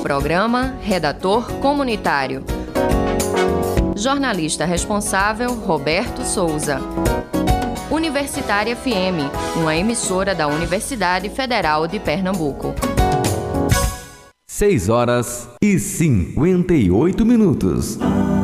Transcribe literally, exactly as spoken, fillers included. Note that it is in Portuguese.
Programa Redator Comunitário. Jornalista responsável, Roberto Souza. Universitária F M, uma emissora da Universidade Federal de Pernambuco. seis horas e cinquenta e oito minutos.